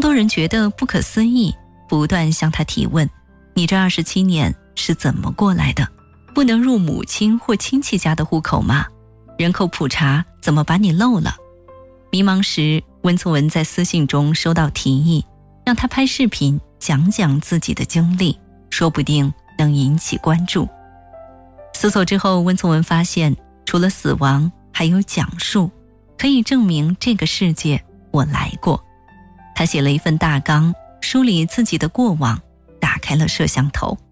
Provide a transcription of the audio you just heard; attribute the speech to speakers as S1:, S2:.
S1: 多人觉得不可思议，不断向他提问：你这27年是怎么过来的？不能入母亲或亲戚家的户口吗？人口普查怎么把你漏了？迷茫时，温从文在私信中收到提议，让他拍视频讲讲自己的经历，说不定能引起关注。思索之后，温从文发现，除了死亡，还有讲述，可以证明这个世界我来过。他写了一份大纲，梳理自己的过往，打开了摄像头。